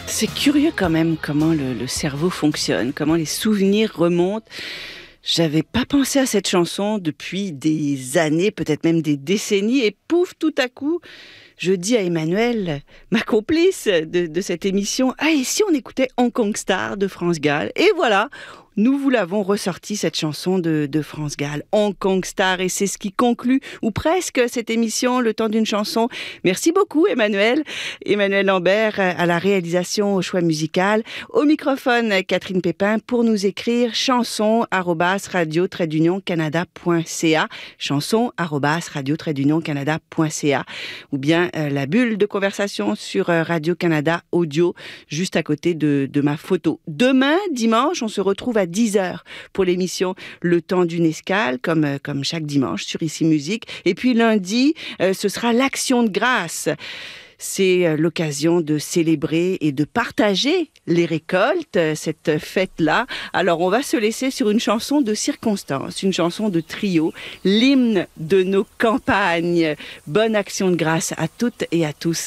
C'est curieux quand même comment le cerveau fonctionne, comment les souvenirs remontent. J'avais pas pensé à cette chanson depuis des années, peut-être même des décennies, et pouf, tout à coup, je dis à Emmanuel, ma complice de cette émission, « Ah, et si on écoutait Hong Kong Star de France Gall ?» Et voilà, nous vous l'avons ressorti, cette chanson de France Gall, Hong Kong Star, et c'est ce qui conclut, ou presque, cette émission, Le temps d'une chanson. Merci beaucoup, Emmanuel. Emmanuel Lambert à la réalisation, au choix musical. Au microphone, Catherine Pépin, pour nous écrire chanson@radio-canada.ca, chanson@radio-canada.ca, ou bien la bulle de conversation sur Radio-Canada Audio, juste à côté de ma photo. Demain, dimanche, on se retrouve à 10h pour l'émission Le temps d'une escale, comme chaque dimanche sur Ici Musique. Et puis lundi, ce sera l'Action de grâce. C'est l'occasion de célébrer et de partager les récoltes, cette fête-là. Alors, on va se laisser sur une chanson de circonstance, une chanson de trio, l'hymne de nos campagnes. Bonne Action de grâce à toutes et à tous.